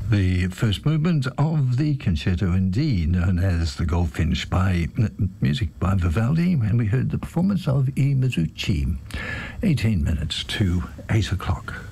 The first movement of the Concerto in D, known as the Goldfinch, by music by Vivaldi, and we heard the performance of I Mizuchi. 18 minutes to 8 o'clock.